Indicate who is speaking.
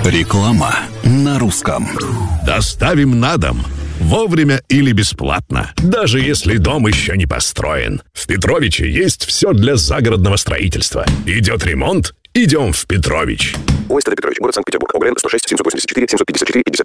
Speaker 1: Реклама на русском.
Speaker 2: Доставим на дом. Вовремя или бесплатно, даже если дом еще не построен. В Петровиче есть все для загородного строительства. Идет ремонт? Идем в Петрович.
Speaker 3: ОСТ Петрович, город Санкт-Петербург, ОГРН 106 784 754 56.